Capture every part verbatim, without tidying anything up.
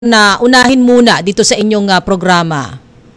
na unahin muna dito sa inyong ah, programa?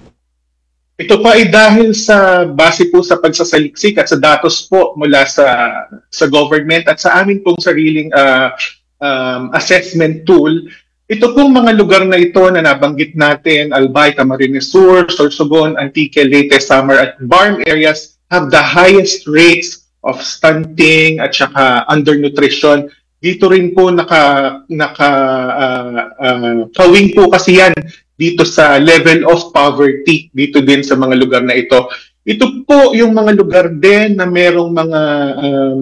Ito po ay dahil sa base po sa pagsasaliksik at sa datos po mula sa sa government at sa amin pong sariling ah, um, assessment tool. Ito pong mga lugar na ito na nabanggit natin, Albay, Camarines Sur, Sorsogon, Antique, Leyte, Samar at Barm areas have the highest rates of stunting at saka undernutrition. Dito rin po naka naka ah, ah, kawing po kasi yan dito sa level of poverty dito din sa mga lugar na ito. Ito po yung mga lugar din na merong mga um,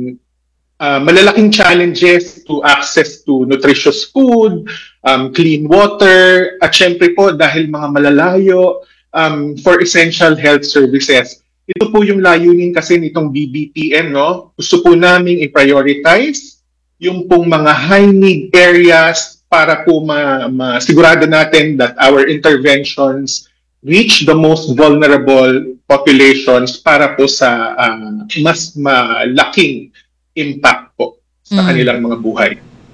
uh, malalaking challenges to access to nutritious food, um, clean water, at syempre po dahil mga malalayo um, for essential health services. Ito po yung layunin kasi nitong B B P M, no? Gusto po namin i-prioritize yung pong mga high need areas para po ma masigurado natin that our interventions reach the most vulnerable populations para po sa uh, mas malaking impact po sa Mm. kanilang mga buhay.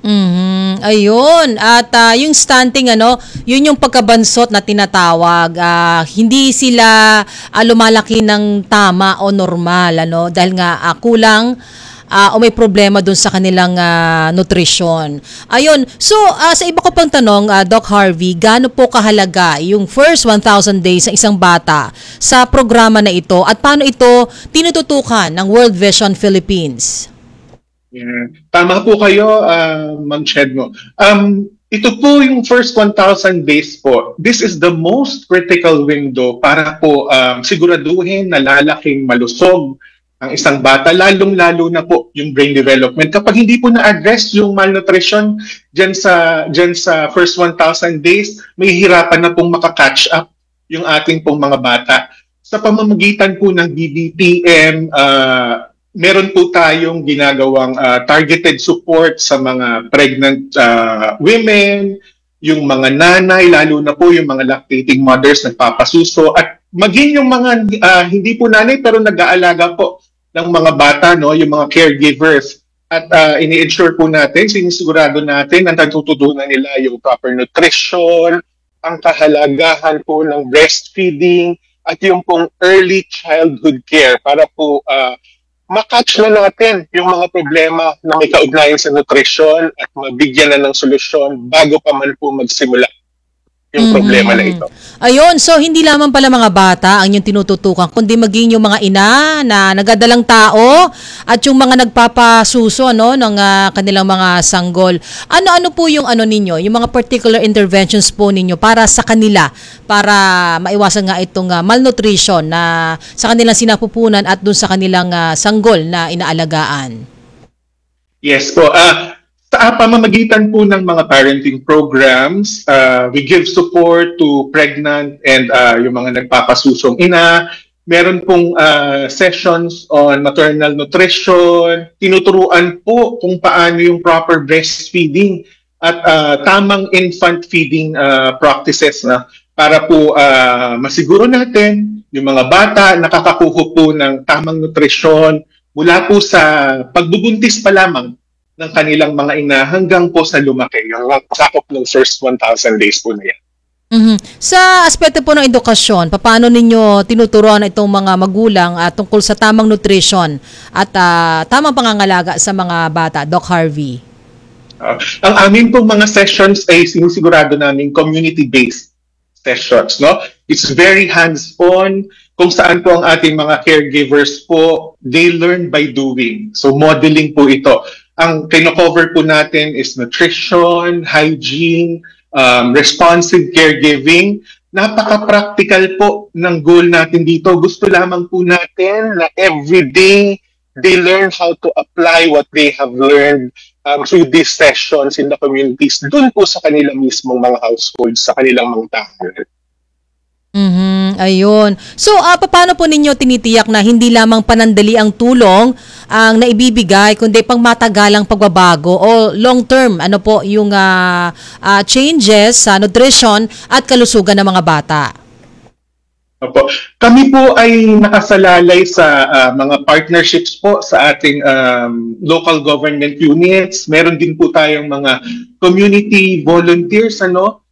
Mhm. Ayun. At ah, yung stunting ano, yun yung pagkabansot na tinatawag. Ah, hindi sila ah, lumalaki ng tama o normal ano dahil nga ah, kulang ah, o may problema dun sa kanilang ah, nutrisyon. Ayun. So, ah, sa iba ko pang tanong, ah, Doc Harvey, gaano po kahalaga yung first one thousand days ng isang bata sa programa na ito at paano ito tinututukan ng World Vision Philippines? Yeah. Tama po kayo, uh, Ma'am Chedno. Um, ito po yung first one thousand days po. This is the most critical window para po um, siguraduhin na lalaking malusog ang isang bata, lalong-lalo na po yung brain development. Kapag hindi po na-address yung malnutrition dyan sa, dyan sa first one thousand days, may hirapan na pong makakatch up yung ating pong mga bata. Sa pamamagitan po ng B B P M, uh, meron po tayong ginagawang uh, targeted support sa mga pregnant uh, women, yung mga nanay, lalo na po yung mga lactating mothers nagpapasuso, at maging yung mga uh, hindi po nanay pero nag-aalaga po ng mga bata, no, yung mga caregivers. At uh, ini-ensure po natin, sinisigurado natin na natututunan nila yung proper nutrition, ang kahalagahan po ng breastfeeding, at yung pong early childhood care para po uh, makatch na natin yung mga problema na may kaugnayan sa nutrition at mabigyan na ng solusyon bago pa man po magsimula yung problema na ito. Ayun, so hindi lamang pala mga bata ang yung tinututukan, kundi maging yung mga ina na nagadalang tao at yung mga nagpapasuso no, ng ah, kanilang mga sanggol. Ano-ano po yung ano ninyo, yung mga particular interventions po ninyo para sa kanila, para maiwasan nga itong ah, malnutrition na sa kanilang sinapupunan at dun sa kanilang ah, sanggol na inaalagaan? Yes po. Uh, sa pamamagitan po ng mga parenting programs, uh, we give support to pregnant and uh, yung mga nagpapasusong ina. Meron pong uh, sessions on maternal nutrition. Tinuturuan po kung paano yung proper breastfeeding at uh, tamang infant feeding uh, practices na para po uh, masiguro natin yung mga bata nakakakuha po ng tamang nutrisyon mula po sa pagbubuntis pa lamang ng kanilang mga ina hanggang po sa lumaki, yung sakop ng first one thousand days po na yan. Mhm. Sa aspeto po ng edukasyon, paano ninyo tinuturuan itong mga magulang at tungkol sa tamang nutrition at ah, tamang pangangalaga sa mga bata, Doc Harvey? Uh, ang amin pong mga sessions ay sinisigurado namin community-based sessions, no? It's very hands-on, kung saan po ang ating mga caregivers po, they learn by doing. So modeling po ito. Ang kino-cover po natin is nutrition, hygiene, um, responsive caregiving. Napaka-practical po ng goal natin dito. Gusto lamang po natin na everyday they learn how to apply what they have learned um, through these sessions in the communities, dun po sa kanilang mismong mga households, sa kanilang mga tahanan. Mhm, ayun. So, ah, paano po ninyo tinitiyak na hindi lamang panandali ang tulong ang naibibigay, kundi pang matagalang pagbabago o long-term, ano po yung ah, ah, changes sa nutrition at kalusugan ng mga bata? Opo. Kami po ay nakasalalay sa ah, mga partnerships po sa ating um, local government units. Meron din po tayong mga community volunteers ano